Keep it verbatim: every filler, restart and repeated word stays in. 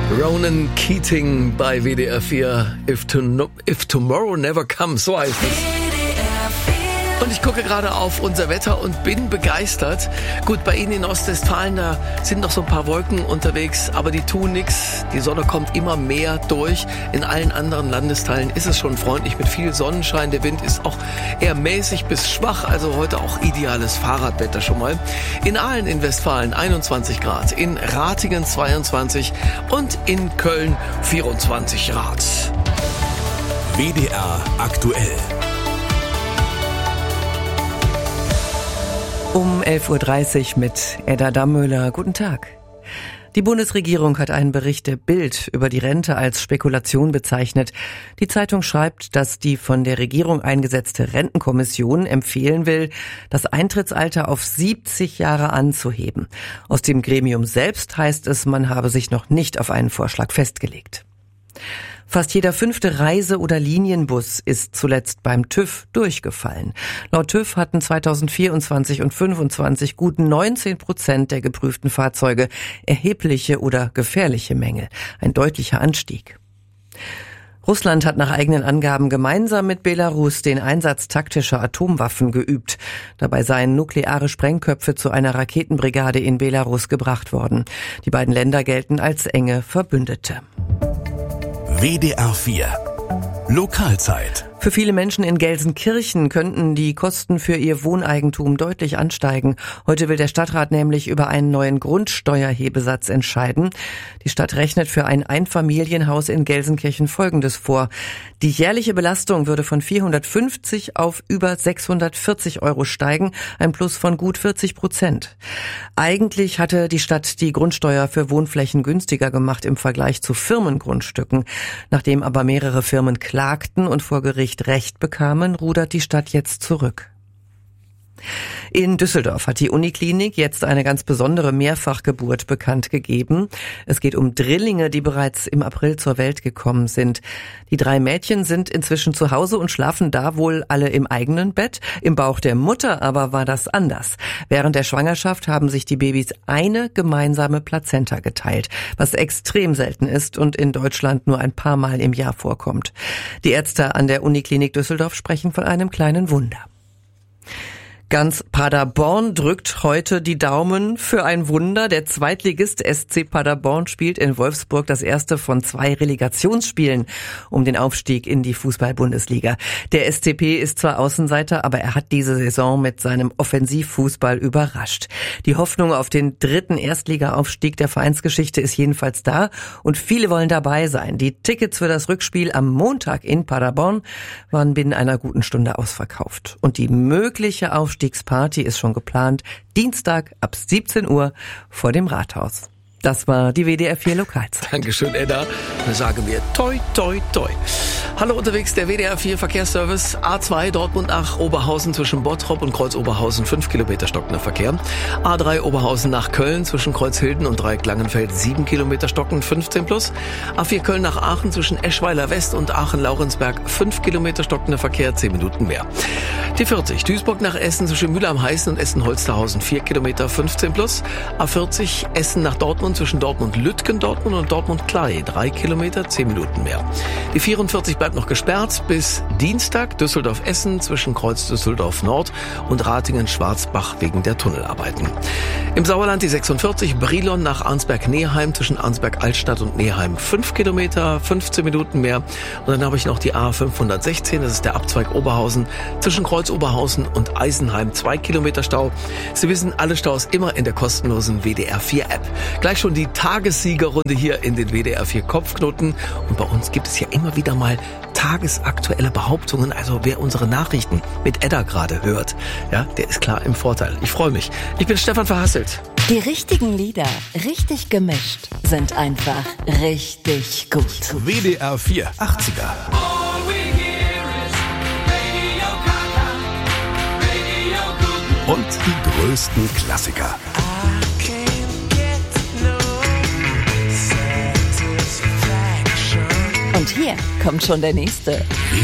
Ronan Keating bei W D R vier. If, to, if Tomorrow Never Comes, so heißt es. Und ich gucke gerade auf unser Wetter und bin begeistert. Gut, bei Ihnen in Ostwestfalen, da sind noch so ein paar Wolken unterwegs, aber die tun nichts. Die Sonne kommt immer mehr durch. In allen anderen Landesteilen ist es schon freundlich mit viel Sonnenschein. Der Wind ist auch eher mäßig bis schwach, also heute auch ideales Fahrradwetter schon mal. In Aalen in Westfalen einundzwanzig Grad, in Ratingen zweiundzwanzig und in Köln vierundzwanzig Grad. W D R aktuell. Um elf Uhr dreißig mit Edda Dammöller. Guten Tag. Die Bundesregierung hat einen Bericht der Bild über die Rente als Spekulation bezeichnet. Die Zeitung schreibt, dass die von der Regierung eingesetzte Rentenkommission empfehlen will, das Eintrittsalter auf siebzig Jahre anzuheben. Aus dem Gremium selbst heißt es, man habe sich noch nicht auf einen Vorschlag festgelegt. Fast jeder fünfte Reise- oder Linienbus ist zuletzt beim TÜV durchgefallen. Laut TÜV hatten zweitausendvierundzwanzig und fünfundzwanzig gut neunzehn Prozent der geprüften Fahrzeuge erhebliche oder gefährliche Mängel. Ein deutlicher Anstieg. Russland hat nach eigenen Angaben gemeinsam mit Belarus den Einsatz taktischer Atomwaffen geübt. Dabei seien nukleare Sprengköpfe zu einer Raketenbrigade in Belarus gebracht worden. Die beiden Länder gelten als enge Verbündete. W D R vier Lokalzeit. Für viele Menschen in Gelsenkirchen könnten die Kosten für ihr Wohneigentum deutlich ansteigen. Heute will der Stadtrat nämlich über einen neuen Grundsteuerhebesatz entscheiden. Die Stadt rechnet für ein Einfamilienhaus in Gelsenkirchen Folgendes vor. Die jährliche Belastung würde von vierhundertfünfzig auf über sechshundertvierzig Euro steigen, ein Plus von gut vierzig Prozent. Eigentlich hatte die Stadt die Grundsteuer für Wohnflächen günstiger gemacht im Vergleich zu Firmengrundstücken. Nachdem aber mehrere Firmen klagten und vor Gericht Recht bekamen, rudert die Stadt jetzt zurück. In Düsseldorf hat die Uniklinik jetzt eine ganz besondere Mehrfachgeburt bekannt gegeben. Es geht um Drillinge, die bereits im April zur Welt gekommen sind. Die drei Mädchen sind inzwischen zu Hause und schlafen da wohl alle im eigenen Bett. Im Bauch der Mutter aber war das anders. Während der Schwangerschaft haben sich die Babys eine gemeinsame Plazenta geteilt, was extrem selten ist und in Deutschland nur ein paar Mal im Jahr vorkommt. Die Ärzte an der Uniklinik Düsseldorf sprechen von einem kleinen Wunder. Ganz Paderborn drückt heute die Daumen für ein Wunder. Der Zweitligist S C Paderborn spielt in Wolfsburg das erste von zwei Relegationsspielen um den Aufstieg in die Fußball-Bundesliga. Der S C P ist zwar Außenseiter, aber er hat diese Saison mit seinem Offensivfußball überrascht. Die Hoffnung auf den dritten Erstliga-Aufstieg der Vereinsgeschichte ist jedenfalls da und viele wollen dabei sein. Die Tickets für das Rückspiel am Montag in Paderborn waren binnen einer guten Stunde ausverkauft. Und die mögliche Aufstieg Aufstiegsparty ist schon geplant. Dienstag ab siebzehn Uhr vor dem Rathaus. Das war die W D R vier Lokalzeit. Dankeschön, Edda. Dann sagen wir toi, toi, toi. Hallo unterwegs, der W D R vier Verkehrsservice. A zwei Dortmund nach Oberhausen zwischen Bottrop und Kreuz Oberhausen, fünf Kilometer stockender Verkehr. A drei Oberhausen nach Köln zwischen Kreuzhilden und Dreieck Langenfeld, sieben Kilometer stockend, fünfzehn plus. A vier Köln nach Aachen zwischen Eschweiler West und Aachen-Laurensberg, fünf Kilometer stockender Verkehr, zehn Minuten mehr. T vierzig Duisburg nach Essen zwischen Müller am Heißen und Essen-Holsterhausen, vier Kilometer, fünfzehn plus. A vierzig Essen nach Dortmund zwischen Dortmund-Lütgen, Dortmund und Dortmund-Klei, drei Kilometer, zehn Minuten mehr. Die vierundvierzig bleibt noch gesperrt bis Dienstag, Düsseldorf-Essen zwischen Kreuz Düsseldorf-Nord und Ratingen-Schwarzbach wegen der Tunnelarbeiten. Im Sauerland die sechsundvierzig Brilon nach Arnsberg-Neheim zwischen Arnsberg-Altstadt und Neheim, fünf Kilometer, fünfzehn Minuten mehr. Und dann habe ich noch die A fünfhundertsechzehn, das ist der Abzweig Oberhausen zwischen Kreuz Oberhausen und Eisenheim, zwei Kilometer Stau. Sie wissen, alle Staus immer in der kostenlosen W D R vier App. Gleich schon die Tagessiegerrunde hier in den W D R vier Kopfknoten. Und bei uns gibt es ja immer wieder mal tagesaktuelle Behauptungen. Also wer unsere Nachrichten mit Edda gerade hört, ja, der ist klar im Vorteil. Ich freue mich. Ich bin Stefan Verhasselt. Die richtigen Lieder, richtig gemischt, sind einfach richtig gut. W D R vier achtziger. Und die größten Klassiker. Und hier kommt schon der nächste.